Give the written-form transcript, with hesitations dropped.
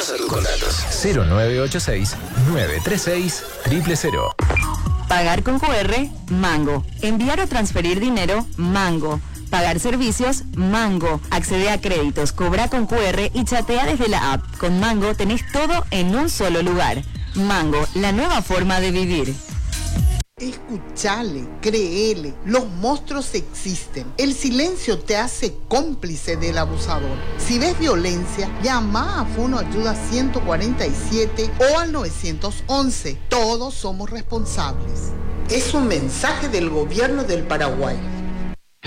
Pasa tus contactos. 0986-936-000. Pagar con QR, Mango. Enviar o transferir dinero, Mango. Pagar servicios, Mango. Accede a créditos, cobra con QR y chatea desde la app. Con Mango tenés todo en un solo lugar. Mango, la nueva forma de vivir. Escuchale, créele, los monstruos existen. El silencio te hace cómplice del abusador. Si ves violencia, llama a Fono Ayuda 147 o al 911. Todos somos responsables. Es un mensaje del gobierno del Paraguay.